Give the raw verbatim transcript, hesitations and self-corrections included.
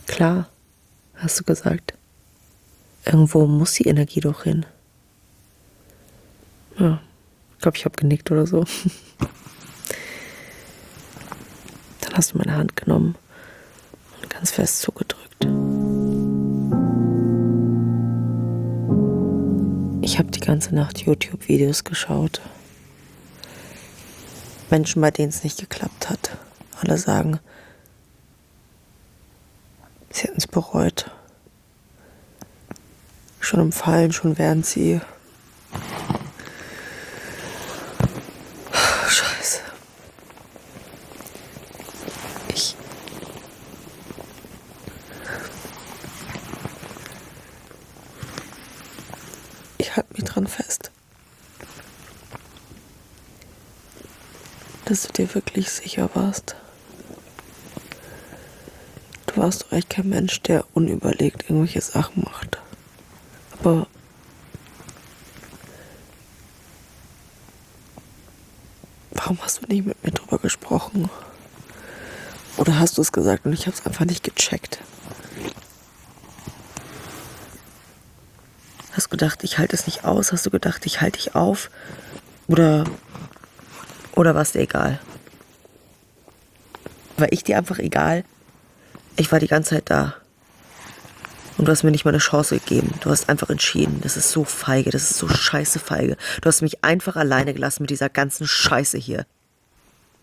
Klar, hast du gesagt. Irgendwo muss die Energie doch hin. Ja, ich glaube, ich habe genickt oder so. Dann hast du meine Hand genommen und ganz fest zugedrückt. Ich habe die ganze Nacht YouTube-Videos geschaut. Menschen, bei denen es nicht geklappt hat. Alle sagen, sie hätten es bereut. Schon im Fallen, schon während sie... Scheiße. Ich... Ich halte mich dran fest. Dass du dir wirklich sicher warst. Du warst doch echt kein Mensch, der unüberlegt irgendwelche Sachen macht. Aber warum hast du nicht mit mir drüber gesprochen? Oder hast du es gesagt und ich habe es einfach nicht gecheckt? Hast du gedacht, ich halte es nicht aus? Hast du gedacht, ich halte dich auf? Oder, oder war es dir egal? War ich dir einfach egal? Ich war die ganze Zeit da. Und du hast mir nicht mal eine Chance gegeben. Du hast einfach entschieden. Das ist so feige, das ist so scheiße feige. Du hast mich einfach alleine gelassen mit dieser ganzen Scheiße hier.